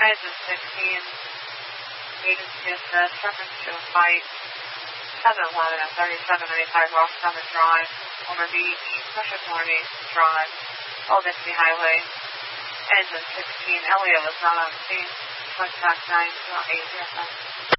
Engine 16, agency assist, reference to a fight, 711 at 3795 Rock Summit Drive, Homer Beach, Precious Morning Drive, Old Dixie Highway. Engine 16, Elliot was not on scene. Contact 9 8 0.